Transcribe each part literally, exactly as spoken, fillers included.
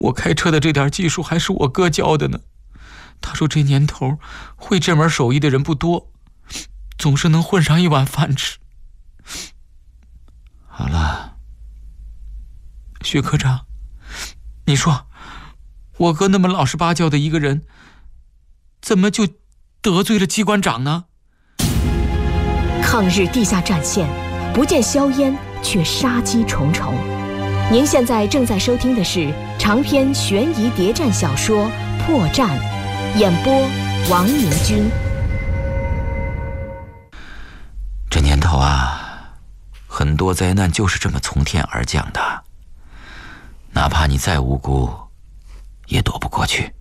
我开车的这点技术还是我哥教的呢。他说这年头会这门手艺的人不多，总是能混上一碗饭吃。好了，薛科长，你说我哥那么老实巴交的一个人，怎么就得罪了机关长呢？ 抗日地下战线，不见硝烟，却杀机重重。您现在正在收听的是长篇悬疑谍战小说《破绽》，演播王明君。 这年头啊，很多灾难就是这么从天而降的，哪怕你再无辜，也躲不过去。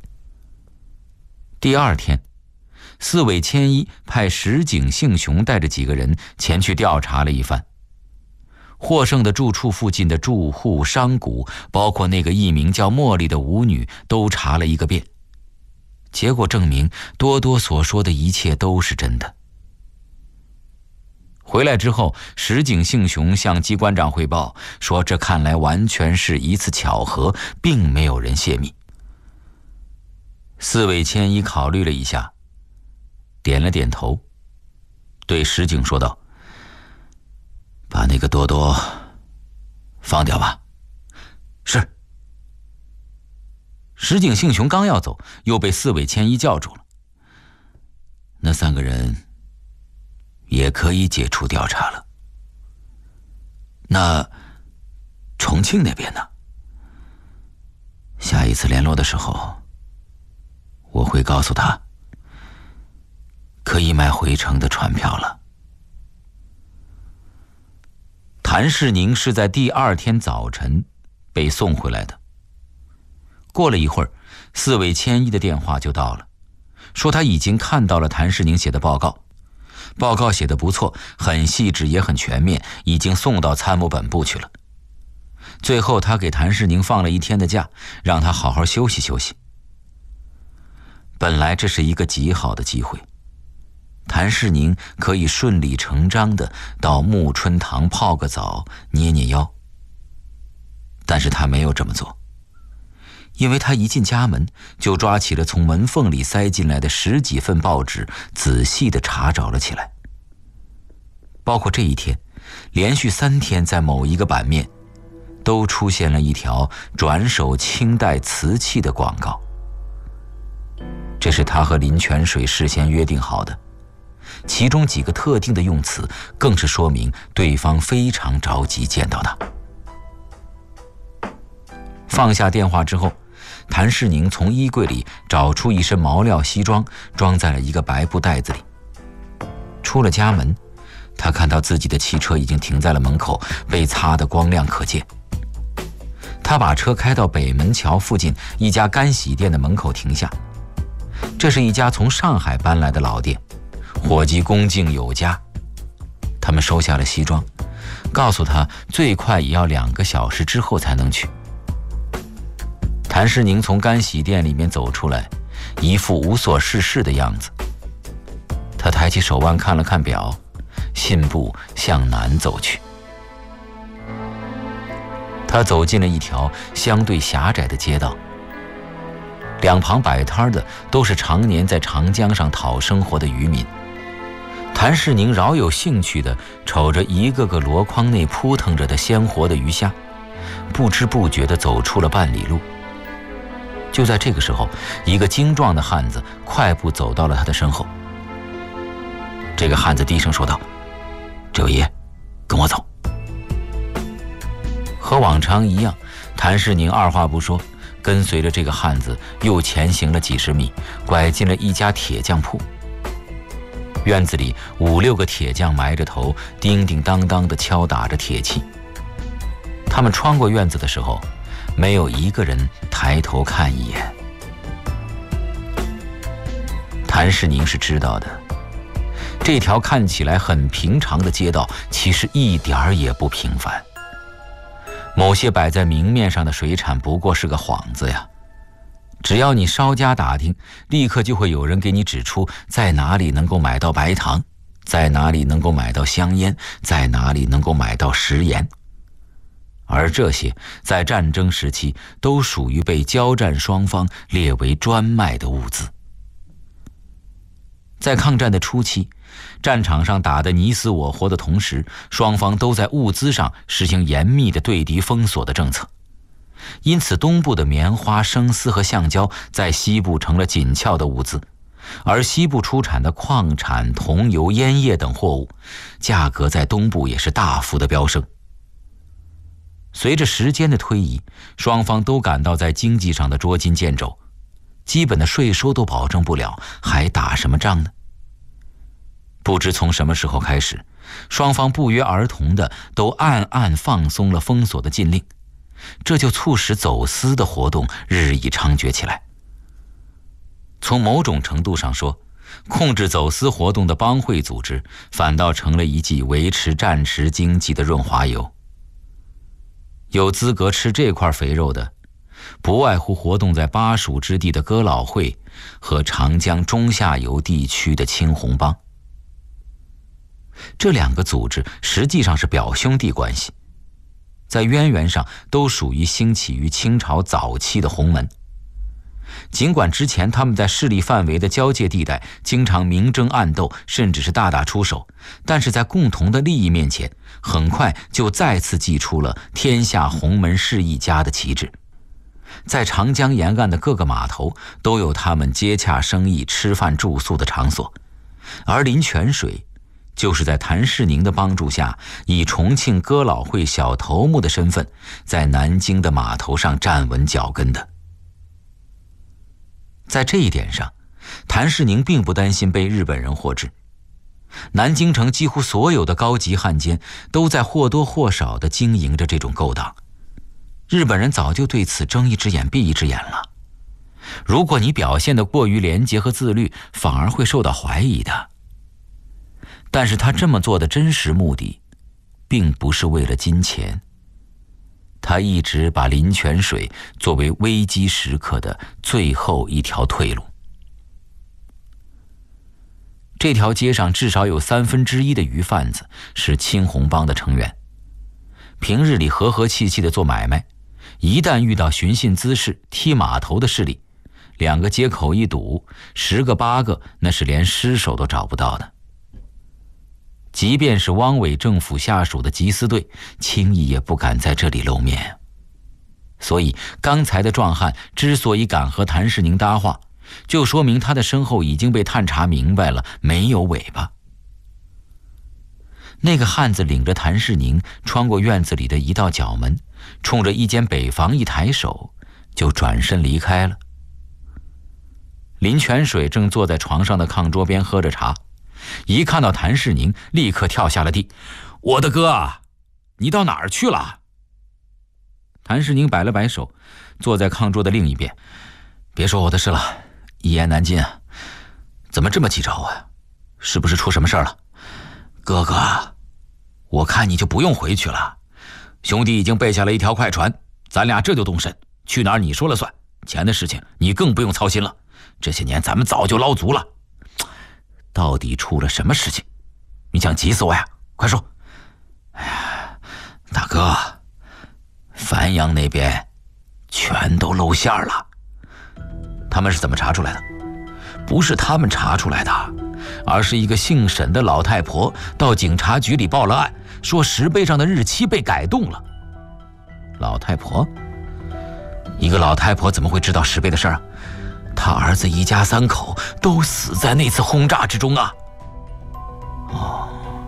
第二天，四尾千一派石井幸雄带着几个人前去调查了一番。获胜的住处附近的住户、商贾，包括那个艺名叫茉莉的舞女，都查了一个遍。结果证明多多所说的一切都是真的。回来之后，石井幸雄向机关长汇报说，这看来完全是一次巧合，并没有人泄密。四尾千一考虑了一下，点了点头，对石井说道：把那个多多放掉吧。是。石井幸雄刚要走，又被四尾千一叫住了。那三个人也可以解除调查了。那重庆那边呢？下一次联络的时候，我会告诉他，可以买回程的船票了。谭世宁是在第二天早晨被送回来的。过了一会儿，四尾千一的电话就到了，说他已经看到了谭世宁写的报告，报告写得不错，很细致也很全面，已经送到参谋本部去了。最后他给谭世宁放了一天的假，让他好好休息休息。本来这是一个极好的机会，谭世宁可以顺理成章地到沐春堂泡个澡，捏捏腰。但是他没有这么做，因为他一进家门就抓起了从门缝里塞进来的十几份报纸，仔细地查找了起来。包括这一天，连续三天在某一个版面都出现了一条转手清代瓷器的广告。这是他和林泉水事先约定好的，其中几个特定的用词更是说明对方非常着急见到他。放下电话之后，谭世宁从衣柜里找出一身毛料西装，装在了一个白布袋子里。出了家门，他看到自己的汽车已经停在了门口，被擦得光亮可见。他把车开到北门桥附近一家干洗店的门口停下。这是一家从上海搬来的老店，伙计恭敬有加。他们收下了西装，告诉他最快也要两个小时之后才能去。谭世宁从干洗店里面走出来，一副无所事事的样子。他抬起手腕看了看表，信步向南走去。他走进了一条相对狭窄的街道，两旁摆摊的都是常年在长江上讨生活的渔民。谭世宁饶有兴趣地瞅着一个个箩筐内扑腾着的鲜活的鱼虾，不知不觉地走出了半里路。就在这个时候，一个精壮的汉子快步走到了他的身后。这个汉子低声说道：这位爷，跟我走。和往常一样，谭世宁二话不说，跟随着这个汉子又前行了几十米，拐进了一家铁匠铺。院子里五六个铁匠埋着头，叮叮当当地敲打着铁器。他们穿过院子的时候，没有一个人抬头看一眼。谭世宁是知道的，这条看起来很平常的街道其实一点儿也不平凡。某些摆在明面上的水产不过是个幌子呀，只要你稍加打听，立刻就会有人给你指出在哪里能够买到白糖，在哪里能够买到香烟，在哪里能够买到食盐。 而这些在战争时期都属于被交战双方列为专卖的物资。在抗战的初期，战场上打得你死我活的同时，双方都在物资上实行严密的对敌封锁的政策，因此东部的棉花、生丝和橡胶在西部成了紧俏的物资，而西部出产的矿产、桐油、烟叶等货物，价格在东部也是大幅的飙升。随着时间的推移，双方都感到在经济上的捉襟见肘，基本的税收都保证不了，还打什么仗呢？不知从什么时候开始，双方不约而同的都暗暗放松了封锁的禁令，这就促使走私的活动日益猖獗起来。从某种程度上说，控制走私活动的帮会组织反倒成了一剂维持战时经济的润滑油。有资格吃这块肥肉的，不外乎活动在巴蜀之地的哥老会和长江中下游地区的青红帮。这两个组织实际上是表兄弟关系，在渊源上都属于兴起于清朝早期的洪门。尽管之前他们在势力范围的交界地带经常明争暗斗，甚至是大打出手，但是在共同的利益面前，很快就再次祭出了天下洪门氏一家的旗帜。在长江沿岸的各个码头都有他们接洽生意、吃饭住宿的场所，而林泉水就是在谭世宁的帮助下，以重庆哥老会小头目的身份，在南京的码头上站稳脚跟的。在这一点上，谭世宁并不担心被日本人获知。南京城几乎所有的高级汉奸都在或多或少地经营着这种勾当，日本人早就对此睁一只眼闭一只眼了。如果你表现得过于廉洁和自律，反而会受到怀疑的。但是他这么做的真实目的，并不是为了金钱。他一直把林泉水作为危机时刻的最后一条退路。这条街上至少有三分之一的鱼贩子是青红帮的成员，平日里和和气气的做买卖，一旦遇到寻衅滋事、踢码头的势力，两个街口一堵，十个八个那是连尸首都找不到的。即便是汪伪政府下属的缉私队，轻易也不敢在这里露面。所以刚才的壮汉之所以敢和谭世宁搭话，就说明他的身后已经被探查明白了，没有尾巴。那个汉子领着谭世宁穿过院子里的一道角门，冲着一间北房一抬手，就转身离开了。林泉水正坐在床上的炕桌边喝着茶，一看到谭世宁，立刻跳下了地。我的哥啊，你到哪儿去了？谭世宁摆了摆手，坐在炕桌的另一边。别说我的事了，一言难尽啊。怎么这么急着啊？是不是出什么事了？哥哥，我看你就不用回去了，兄弟已经备下了一条快船，咱俩这就动身，去哪儿你说了算，钱的事情你更不用操心了，这些年咱们早就捞足了。到底出了什么事情？你想急死我呀？快说！哎呀，大哥，繁阳那边全都露馅了。他们是怎么查出来的？不是他们查出来的，而是一个姓沈的老太婆到警察局里报了案，说石碑上的日期被改动了。老太婆？一个老太婆怎么会知道石碑的事儿啊？他儿子一家三口都死在那次轰炸之中啊！哦，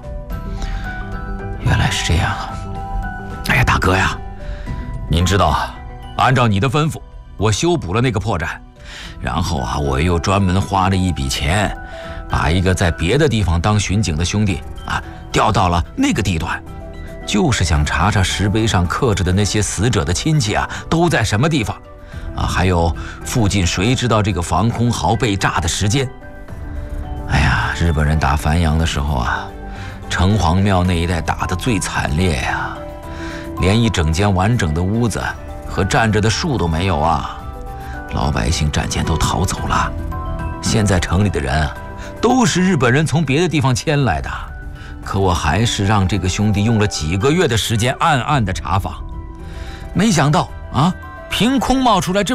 原来是这样啊！哎呀，大哥呀，您知道，按照你的吩咐，我修补了那个破绽，然后啊，我又专门花了一笔钱，把一个在别的地方当巡警的兄弟啊调到了那个地段，就是想查查石碑上刻着的那些死者的亲戚啊都在什么地方。啊，还有附近谁知道这个防空壕被炸的时间？哎呀，日本人打繁阳的时候啊，城隍庙那一带打得最惨烈呀，连一整间完整的屋子和站着的树都没有啊！老百姓战舰都逃走了，现在城里的人啊，都是日本人从别的地方迁来的。可我还是让这个兄弟用了几个月的时间暗暗的查访， 没想到啊，凭空冒出来这